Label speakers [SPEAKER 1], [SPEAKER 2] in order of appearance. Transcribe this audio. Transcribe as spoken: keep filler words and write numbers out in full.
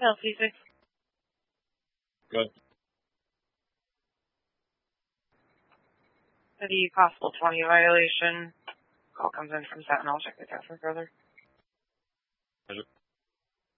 [SPEAKER 1] L C six.
[SPEAKER 2] Good.
[SPEAKER 1] For the possible twenty violation, call comes in from Sentinel. Check it out for further.
[SPEAKER 2] Roger.